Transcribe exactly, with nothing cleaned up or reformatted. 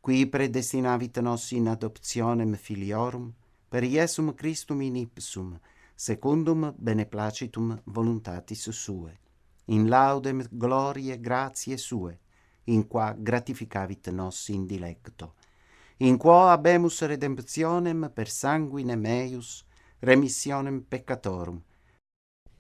qui predestinavit nos in adoptionem filiorum, per Iesum Christum in ipsum, secundum beneplacitum voluntatis Sue, in laudem gloriae gratiae Sue, in qua gratificavit nos in dilecto, in quo habemus redemptionem per sanguine meius, remissionem peccatorum,